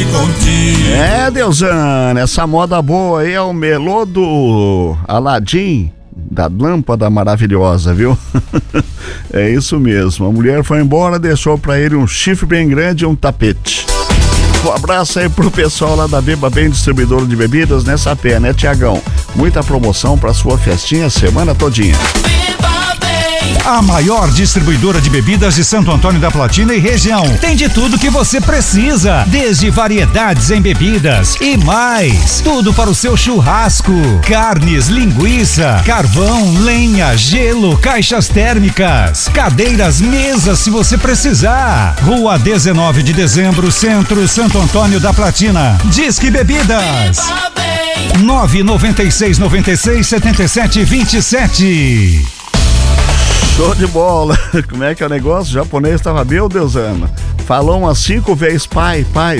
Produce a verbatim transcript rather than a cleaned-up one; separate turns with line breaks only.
contigo.
É, Deusana, essa moda boa aí é o melô do Aladim, da lâmpada maravilhosa, viu? É isso mesmo, a mulher foi embora, deixou pra ele um chifre bem grande e um tapete. Um abraço aí pro pessoal lá da Beba Bem, distribuidora de bebidas, nessa pé, né, Tiagão? Muita promoção pra sua festinha semana todinha.
A maior distribuidora de bebidas de Santo Antônio da Platina e região. Tem de tudo que você precisa, desde variedades em bebidas e mais. Tudo para o seu churrasco, carnes, linguiça, carvão, lenha, gelo, caixas térmicas, cadeiras, mesas se você precisar. Rua dezenove de dezembro, Centro, Santo Antônio da Platina. Disque Bebidas. nove nove seis nove seis sete sete dois sete.
Show de bola. Como é que é o negócio? O japonês tava, meu Deus, Ana. Falou umas cinco vezes pai, pai.